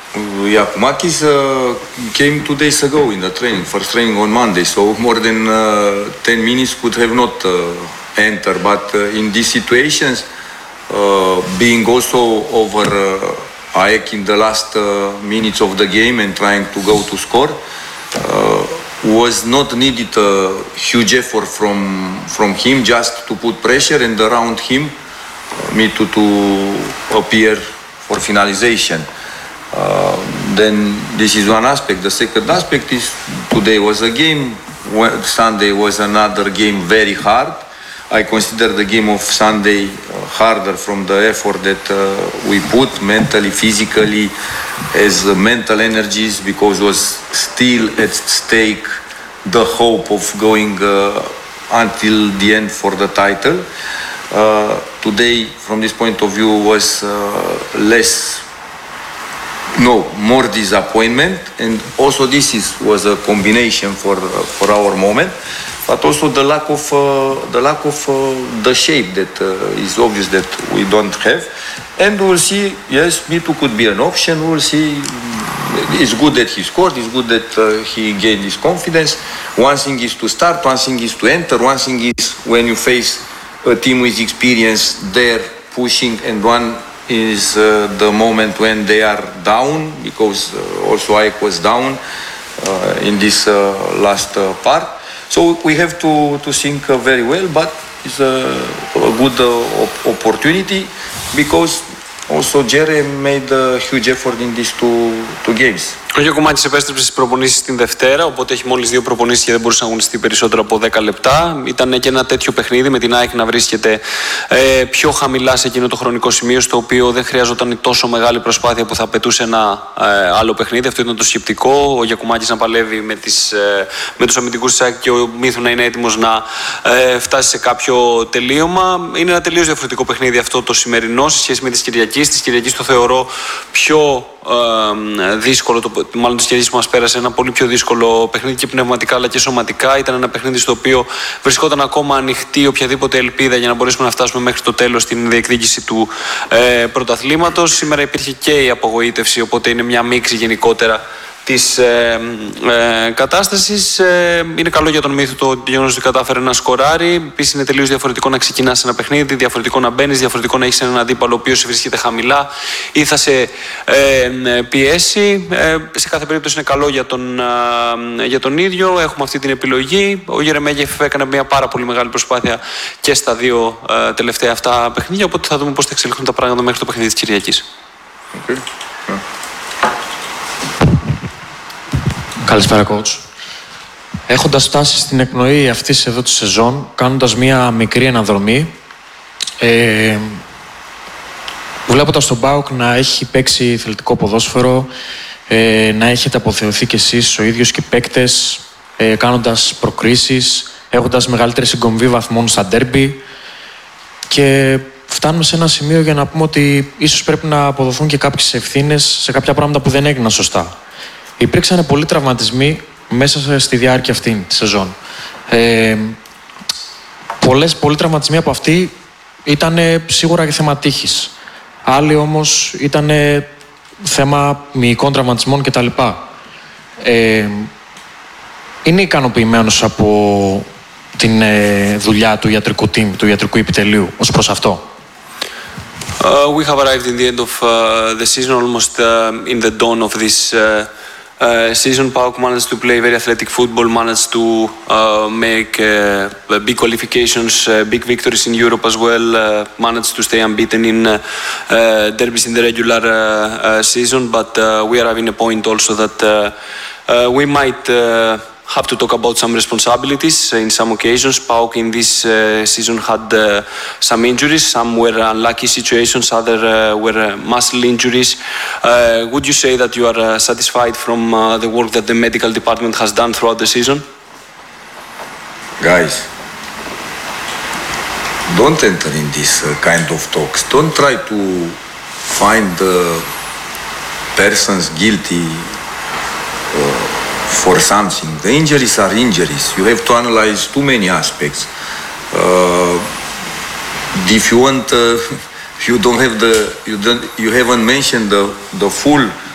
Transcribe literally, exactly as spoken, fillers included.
Giacomakis uh, came two days ago in the training, first training on Monday, so more than uh, ten minutes could have not uh, entered. But uh, in these situations, uh, being also over uh, Aek in the last uh, minutes of the game and trying to go to score, uh, was not needed a huge effort from from him, just to put pressure and around him, uh, me to, to appear for finalization. Uh, then this is one aspect. The second aspect is today was a game, Sunday was another game very hard. I consider the game of Sunday uh, harder from the effort that uh, we put mentally, physically, as uh, mental energies, because was still at stake the hope of going uh, until the end for the title. Uh, today, from this point of view, was uh, less No, more disappointment, and also this is was a combination for uh, for our moment, but also the lack of uh, the lack of uh, the shape that uh, is obvious that we don't have, and we'll see. Yes, Me Too could be an option. We'll see. It's good that he scored. It's good that uh, he gained his confidence. One thing is to start. One thing is to enter. One thing is when you face a team with experience, there pushing, and one is uh, the moment when they are down, because uh, also Aek was down uh, in this uh, last uh, part. So we have to, to think uh, very well, but it's a, a good uh, op- opportunity, because also Jere made a huge effort in these two, two games. Ο Γιακουμάκης επέστρεψε στις προπονήσεις την Δευτέρα, οπότε έχει μόλις δύο προπονήσεις και δεν μπορούσε να αγωνιστεί περισσότερο από δέκα λεπτά. Ήταν και ένα τέτοιο παιχνίδι με την ΑΕΚ να βρίσκεται ε, πιο χαμηλά σε εκείνο το χρονικό σημείο, στο οποίο δεν χρειαζόταν τόσο μεγάλη προσπάθεια που θα απαιτούσε ένα ε, άλλο παιχνίδι. Αυτό ήταν το σκεπτικό. Ο Γιακουμάκης να παλεύει με, τις, ε, με τους αμυντικούς της ΑΕΚ και ο Μίθου να είναι έτοιμος να ε, φτάσει σε κάποιο τελείωμα. Είναι ένα τελείως διαφορετικό παιχνίδι αυτό το σημερινό σε σχέση με τις Κυριακής. Της Κυριακής το θεωρώ πιο ε, δύσκολο, το, μάλλον τις Κυριακής που μας πέρασε, ένα πολύ πιο δύσκολο παιχνίδι και πνευματικά αλλά και σωματικά. Ήταν ένα παιχνίδι στο οποίο βρισκόταν ακόμα ανοιχτή οποιαδήποτε ελπίδα για να μπορέσουμε να φτάσουμε μέχρι το τέλος στην διεκδίκηση του ε, πρωταθλήματος. Σήμερα υπήρχε και η απογοήτευση, οπότε είναι μια μίξη γενικότερα της ε, ε, κατάστασης. Ε, είναι καλό για τον Μίθου το γεγονός ότι κατάφερε να σκοράρει. Επίσης είναι τελείως διαφορετικό να ξεκινάς ένα παιχνίδι, διαφορετικό να μπαίνεις, διαφορετικό να έχεις έναν αντίπαλο ο οποίος βρίσκεται χαμηλά ή θα σε ε, πιέσει. Ε, σε κάθε περίπτωση είναι καλό για τον, ε, για τον ίδιο. Έχουμε αυτή την επιλογή. Ο Γερεμέγεφ έκανε μια πάρα πολύ μεγάλη προσπάθεια και στα δύο ε, τελευταία αυτά παιχνίδια, οπότε θα δούμε πώς θα εξελιχθούν τα πράγματα μέχρι το παιχνίδι της Κυριακής. Okay. Yeah. Καλησπέρα, coach. Έχοντας φτάσει στην εκπνοή αυτής εδώ της σεζόν, κάνοντας μία μικρή αναδρομή, ε, βλέποντας τον ΠΑΟΚ να έχει παίξει θελτικό ποδόσφαιρο, ε, να έχετε αποθεωθεί κι εσείς ο ίδιος και οι παίκτες, ε, κάνοντας προκρίσεις, έχοντας μεγαλύτερη συγκομβή βαθμών στα ντέρμπι, και φτάνουμε σε ένα σημείο για να πούμε ότι ίσως πρέπει να αποδοθούν και κάποιες ευθύνες σε κάποια πράγματα που δεν έγιναν σωστά. Υπήρξαν πολλοί τραυματισμοί μέσα στη διάρκεια αυτή τη σεζόν. Ε, πολλές, πολλοί τραυματισμοί από αυτοί ήταν σίγουρα και θέμα τύχης. Άλλοι όμως ήταν θέμα μυϊκών τραυματισμών κτλ. Ε, είναι ικανοποιημένος από την ε, δουλειά του ιατρικού team, του ιατρικού επιτελείου ως προς αυτό? Uh, we have arrived in the end of uh, the season, almost uh, in the dawn of this uh, uh, season. PAOK managed to play very athletic football, managed to uh, make uh, big qualifications, uh, big victories in Europe as well, uh, managed to stay unbeaten in uh, uh, derbies in the regular uh, uh, season, but uh, we are having a point also that uh, uh, we might uh, have to talk about some responsibilities in some occasions. PAOK in this uh, season had uh, some injuries. Some were unlucky situations, other uh, were uh, muscle injuries. Uh, would you say that you are uh, satisfied from uh, the work that the medical department has done throughout the season? Guys, don't enter in this uh, kind of talks. Don't try to find the persons guilty uh, for something. The injuries are injuries. You have to analyze too many aspects. Uh, if you want, uh, you don't have the, you don't, you haven't mentioned the the full